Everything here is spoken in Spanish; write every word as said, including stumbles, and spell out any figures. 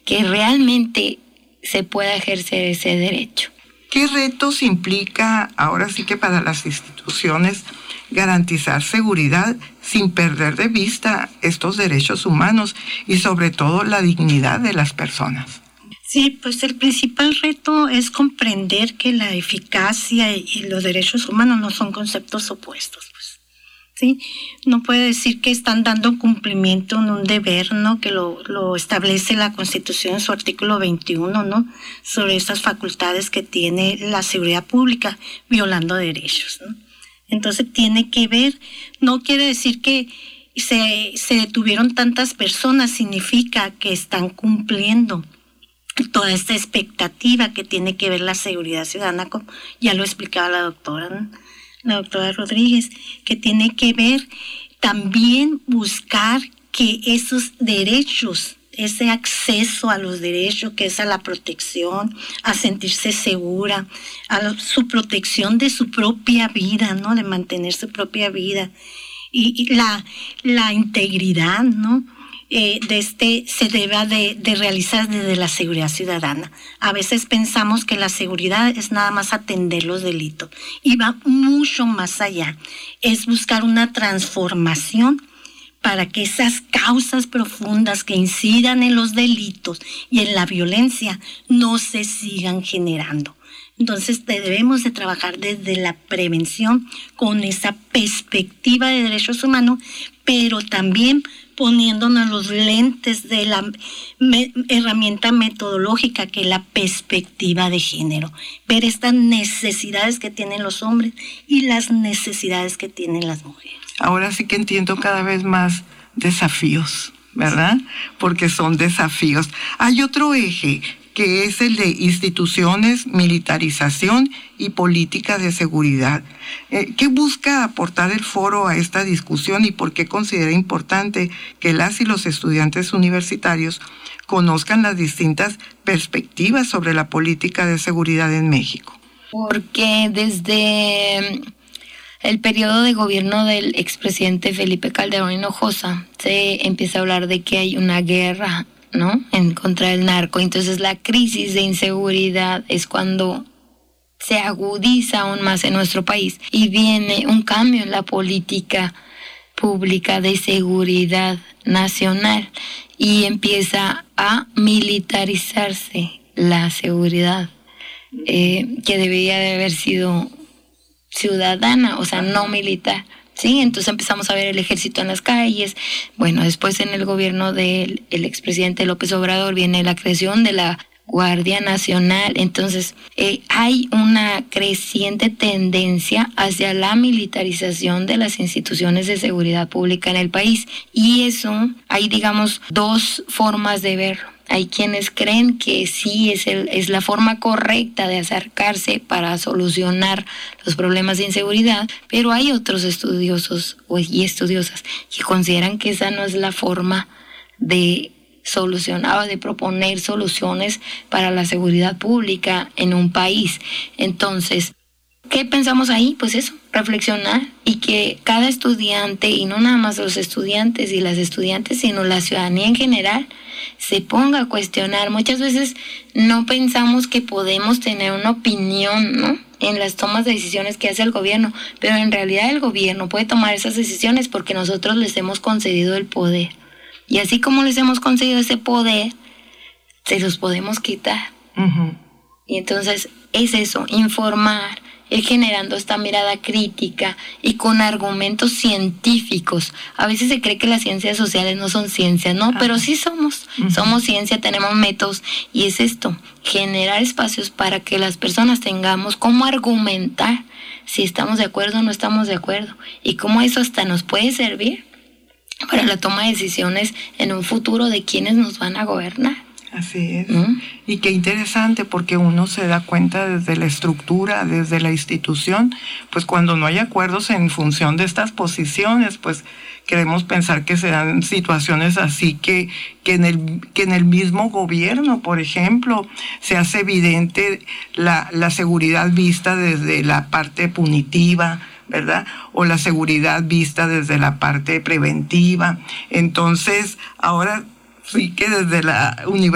que realmente se pueda ejercer ese derecho. ¿Qué retos implica ahora sí que para las instituciones garantizar seguridad sin perder de vista estos derechos humanos y sobre todo la dignidad de las personas? Sí, pues el principal reto es comprender que la eficacia y los derechos humanos no son conceptos opuestos, pues, ¿sí? No puede decir que están dando cumplimiento en un deber, ¿no? Que lo, lo establece la Constitución en su artículo veintiuno, ¿no? Sobre estas facultades que tiene la seguridad pública violando derechos, ¿no? Entonces tiene que ver, no quiere decir que se, se detuvieron tantas personas, significa que están cumpliendo toda esta expectativa que tiene que ver la seguridad ciudadana, como ya lo explicaba la doctora, ¿no? la doctora Rodríguez, que tiene que ver también buscar que esos derechos, ese acceso a los derechos, que es a la protección, a sentirse segura, a la, su protección de su propia vida, ¿no? De mantener su propia vida y, y la, la integridad, ¿no? Eh, de este se debe de, de realizar desde la seguridad ciudadana. A veces pensamos que la seguridad es nada más atender los delitos y va mucho más allá. Es buscar una transformación para que esas causas profundas que incidan en los delitos y en la violencia no se sigan generando. Entonces debemos de trabajar desde la prevención con esa perspectiva de derechos humanos, pero también poniéndonos los lentes de la me, herramienta metodológica que es la perspectiva de género. Ver estas necesidades que tienen los hombres y las necesidades que tienen las mujeres. Ahora sí que entiendo cada vez más desafíos, ¿verdad? Porque son desafíos. Hay otro eje que es el de instituciones, militarización y política de seguridad. Eh, ¿Qué busca aportar el foro a esta discusión y por qué considera importante que las y los estudiantes universitarios conozcan las distintas perspectivas sobre la política de seguridad en México? Porque desde el periodo de gobierno del expresidente Felipe Calderón Hinojosa se empieza a hablar de que hay una guerra, ¿no?, en contra del narco. Entonces la crisis de inseguridad es cuando se agudiza aún más en nuestro país y viene un cambio en la política pública de seguridad nacional y empieza a militarizarse la seguridad eh, que debería de haber sido ciudadana, o sea, no militar. Sí, entonces empezamos a ver el ejército en las calles. Bueno, después en el gobierno del el expresidente López Obrador viene la creación de la Guardia Nacional. Entonces eh, hay una creciente tendencia hacia la militarización de las instituciones de seguridad pública en el país. Y eso, hay digamos dos formas de verlo. Hay quienes creen que sí es, el, es la forma correcta de acercarse para solucionar los problemas de inseguridad, pero hay otros estudiosos y estudiosas que consideran que esa no es la forma de solucionar o de proponer soluciones para la seguridad pública en un país. Entonces, ¿qué pensamos ahí? Pues eso, reflexionar y que cada estudiante, y no nada más los estudiantes y las estudiantes, sino la ciudadanía en general, se ponga a cuestionar. Muchas veces no pensamos que podemos tener una opinión, ¿no?, en las tomas de decisiones que hace el gobierno, pero en realidad el gobierno puede tomar esas decisiones porque nosotros les hemos concedido el poder. Y así como les hemos concedido ese poder, se los podemos quitar. Uh-huh. Y entonces es eso, informar, ir generando esta mirada crítica y con argumentos científicos. A veces se cree que las ciencias sociales no son ciencias, ¿no? Ajá. Pero sí somos. Uh-huh. Somos ciencia, tenemos métodos y es esto, generar espacios para que las personas tengamos cómo argumentar si estamos de acuerdo o no estamos de acuerdo y cómo eso hasta nos puede servir para la toma de decisiones en un futuro de quiénes nos van a gobernar. Así es. ¿Mm? Y qué interesante, porque uno se da cuenta desde la estructura, desde la institución, pues cuando no hay acuerdos en función de estas posiciones, pues queremos pensar que serán situaciones así que, que, en el, que en el mismo gobierno, por ejemplo, se hace evidente la, la seguridad vista desde la parte punitiva, ¿verdad? O la seguridad vista desde la parte preventiva. Entonces, ahora sí que desde la universidad